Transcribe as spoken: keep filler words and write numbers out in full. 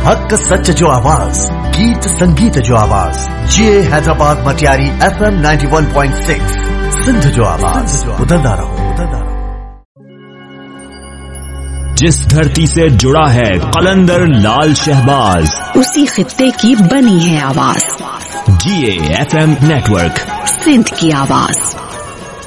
हक सच जो आवाज, गीत संगीत जो आवाज, ये Hyderabad Matiari F M ninety one point six Sindh जो आवाज, बदलता रहो बदलता रहो। जिस धरती से जुड़ा है कलंदर लाल शहबाज, उसी खित्ते की बनी है आवाज। जी A F M network, Sindh की आवाज।